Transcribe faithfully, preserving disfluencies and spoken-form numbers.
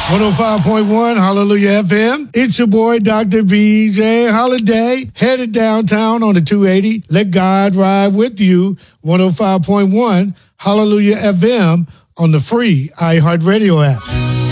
one oh five point one, Hallelujah F M. It's your boy, Doctor B J Holiday, headed downtown on the two eighty. Let God ride with you. one oh five point one, Hallelujah F M on the free iHeartRadio app.